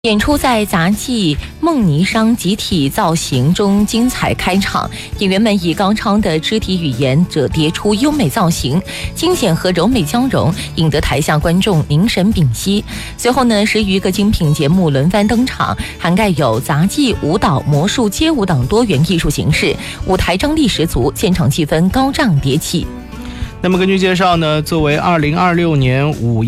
演出在杂技梦霓裳集体造型中精彩开场，演员们以高超的肢体语言折叠出优美造型，惊险和柔美交融，引得台下观众凝神屏息。随后呢，10余个精品节目轮番登场，涵盖有杂技、舞蹈、魔术、街舞等多元艺术形式，舞台张力十足，现场气氛高涨迭起。 那么根据介绍呢，作为2026年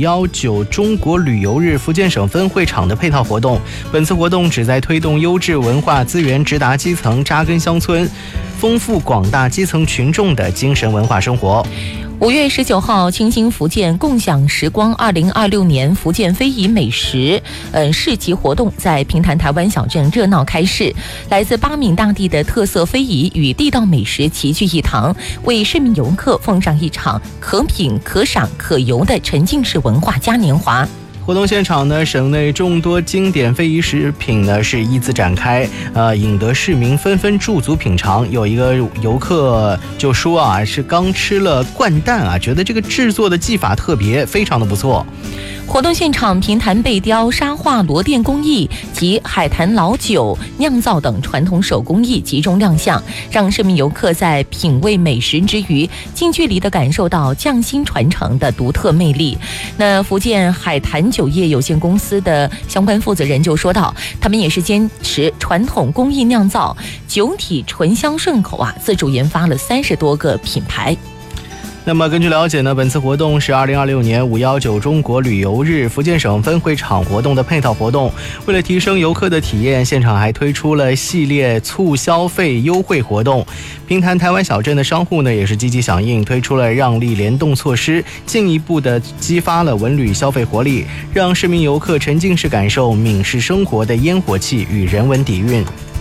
519中国旅游日福建省分会场的配套活动，本次活动旨在推动优质文化资源直达基层，扎根乡村，丰富广大基层群众的精神文化生活。 5月19号，清新福建共享时光2026年福建非遗美食市集活动在平潭台湾小镇热闹开市，来自8闽大地的特色非遗与地道美食齐聚一堂，为市民游客奉上一场可品可赏可游的沉浸式文化嘉年华。 活动现场呢，省内众多经典非遗食品呢是依次展开，引得市民纷纷驻足品尝。有一个游客就说是刚吃了灌蛋觉得这个制作的技法特别，非常的不错。 活动现场，平潭贝雕、沙画、螺钿工艺及海坛老酒酿造等传统手工艺集中亮相，让市民游客在品味美食之余，近距离地感受到匠心传承的独特魅力。那福建海坛酒业有限公司的相关负责人就说到，他们也是坚持传统工艺酿造，酒体醇香顺口自主研发了30多个品牌。 那么根据了解呢，本次活动是2026年519中国旅游日福建省分会场活动的配套活动。为了提升游客的体验，现场还推出了系列促消费优惠活动。平潭台湾小镇的商户呢也是积极响应，推出了让利联动措施，进一步的激发了文旅消费活力，让市民游客沉浸式感受闽式生活的烟火气与人文底蕴。